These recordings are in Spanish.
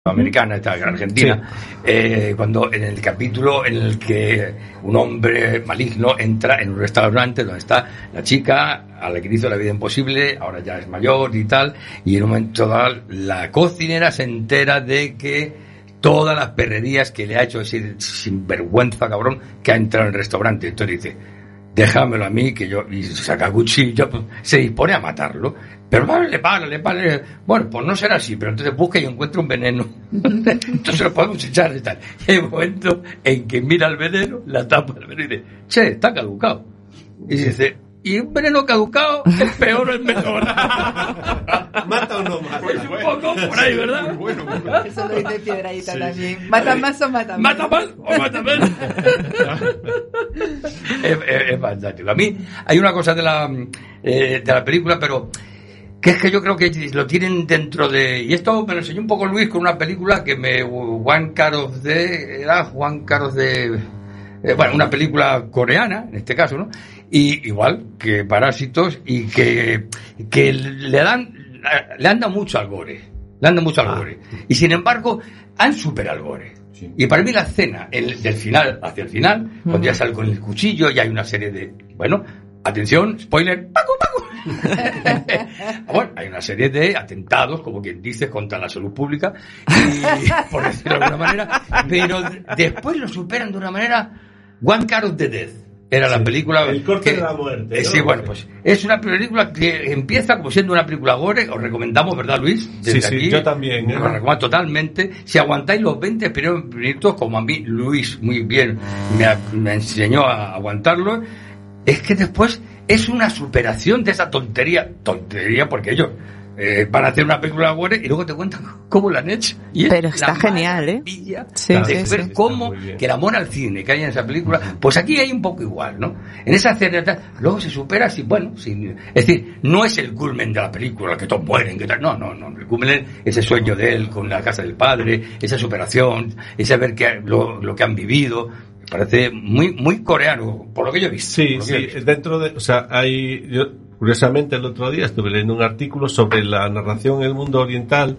americana, esta argentina, cuando en el capítulo en el que un hombre maligno entra en un restaurante donde está la chica a la que hizo la vida imposible, ahora ya es mayor y tal, y en un momento dado la cocinera se entera de que todas las perrerías que le ha hecho ese sinvergüenza cabrón que ha entrado en el restaurante. Entonces dice, déjamelo a mí, que yo, y saca cuchillo, pues, se dispone a matarlo, pero le para, bueno, pues no será así, pero entonces busca y encuentra un veneno, entonces lo podemos echar y tal, y hay un momento en que mira el veneno, la tapa del veneno y dice, che, está caducado, y dice, y un veneno caducado es peor o es mejor. ¿Mata o no mata? Pues un poco por ahí, ¿verdad? Muy bueno. Eso lo dice Piedrahita también. ¿Mata más o mata menos? ¿Mata más o mata menos? Es fantástico. A mí hay una cosa de la película, pero que es que yo creo que lo tienen dentro de... Y esto me lo enseñó un poco Luis con una película que One Car of the... bueno, una película coreana, en este caso, ¿no? Y igual que Parásitos, y que le han dado mucho al gore. Y sin embargo, han superado el gore. Sí. Y para mí la escena, del final hacia el final, cuando ya sale con el cuchillo y hay una serie de... Bueno, atención, spoiler, ¡paco! Bueno, hay una serie de atentados, como quien dice, contra la salud pública, y, por decirlo de alguna manera, pero después lo superan de una manera... One Car of the Death era la película... El corte de la muerte, ¿no? Sí, bueno, pues es una película que empieza como siendo una película gore, os recomendamos, ¿verdad, Luis? Desde aquí, yo también. Os recomiendo totalmente. Si aguantáis los 20 primeros minutos, como a mí Luis muy bien me enseñó a aguantarlo, es que después es una superación de esa tontería porque ellos... van a hacer una película gore y luego te cuentan cómo la han hecho. Y pero está genial, ¿eh? Sí, de ver cómo que el amor al cine que hay en esa película, pues aquí hay un poco igual, ¿no? En esa escena luego se supera así, bueno, es decir, no es el culmen de la película, que todos mueren, que tal, no, el culmen es ese sueño de él con la casa del padre, esa superación, ese ver lo que han vivido. Me parece muy, muy coreano, por lo que yo he visto. Sí, dentro de, o sea, curiosamente, el otro día estuve leyendo un artículo sobre la narración en el mundo oriental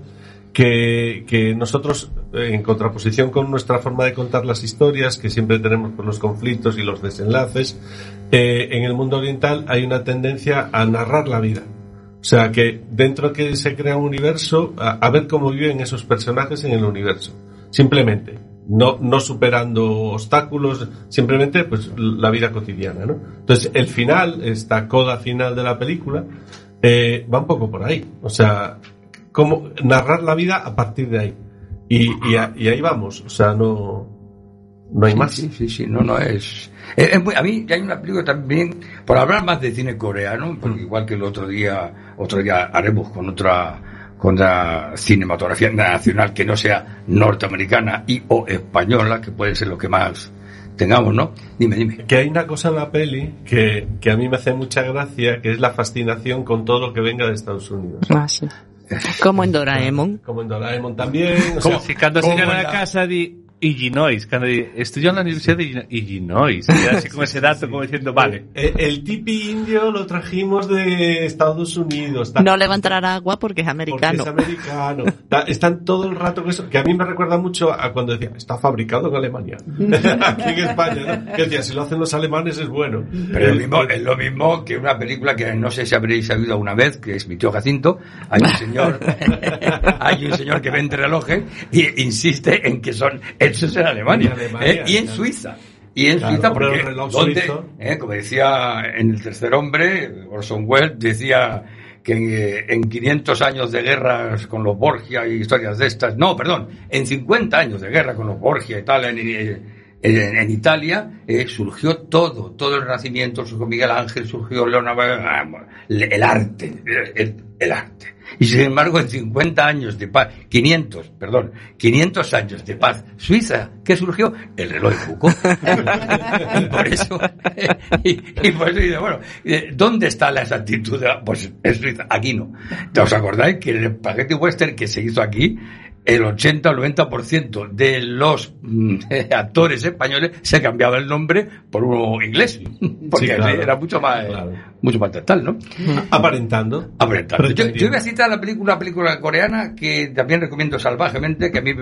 que nosotros, en contraposición con nuestra forma de contar las historias, que siempre tenemos por los conflictos y los desenlaces, en el mundo oriental hay una tendencia a narrar la vida. O sea, que dentro que se crea un universo, a ver cómo viven esos personajes en el universo. Simplemente. No superando obstáculos, simplemente pues la vida cotidiana, ¿no? Entonces el final, esta coda final de la película, va un poco por ahí, o sea, cómo narrar la vida a partir de ahí, y ahí vamos, o sea, no hay más. Sí, no es muy, a mí hay una película también, por hablar más de cine coreano, porque igual que el otro día haremos con otra cinematografía nacional que no sea norteamericana y o española, que puede ser lo que más tengamos, ¿no? Dime. Que hay una cosa en la peli que a mí me hace mucha gracia, que es la fascinación con todo lo que venga de Estados Unidos. Sí. Como en Doraemon. Como en Doraemon también. Como si cuando se llega a la casa de Illinois, cuando estudió en la Universidad de Illinois, así como ese dato, como diciendo, vale. El tipi indio lo trajimos de Estados Unidos. No levantar agua porque es americano. Están todo el rato con eso, que a mí me recuerda mucho a cuando decía, está fabricado en Alemania. Aquí en España, ¿no? Que decía, si lo hacen los alemanes es bueno. Pero es lo mismo que una película que no sé si habréis sabido alguna vez, que es Mi tío Jacinto. Hay un señor que vende relojes y insiste en que son hechos en Alemania, y en Suiza. Claro, porque donde, como decía en El tercer hombre, Orson Welles decía que en 500 años de guerras con los Borgia y historias de estas, en 50 años de guerra con los Borgia y tal, en Italia, surgió todo el Renacimiento, surgió Miguel Ángel, surgió Leonardo, el arte. Y sin embargo, en 50 años de paz, 500 años de paz suiza, ¿qué surgió? El reloj de Foucault. Y por eso dice, bueno, ¿dónde está la exactitud? Pues en Suiza, aquí no. ¿Os acordáis que el spaghetti western que se hizo aquí el 80 o 90% de los actores españoles se cambiaba el nombre por uno inglés, porque Sí, claro. era mucho más teatral, ¿no? Aparentando. Yo voy a citar una película coreana que también recomiendo salvajemente, que a mí